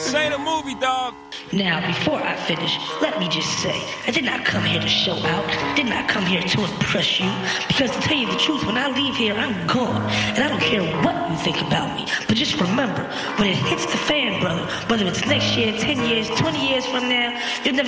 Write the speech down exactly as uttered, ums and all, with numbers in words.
This ain't a movie, dog. Now, before I finish, let me just say, I did not come here to show out, did not come here to impress you, because to tell you the truth, when I leave here, I'm gone, and I don't care what you think about me. But just remember, when it hits the fan, brother, whether it's next year, ten years, twenty years from now, you'll never